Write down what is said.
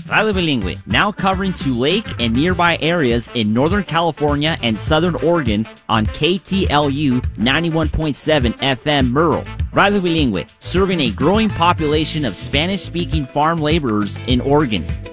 Radio Bilingüe, now covering Lake and nearby areas in Northern California and Southern Oregon on KTLU 91.7 FM Merle. Radio Bilingüe, serving a growing population of Spanish-speaking farm laborers in Oregon.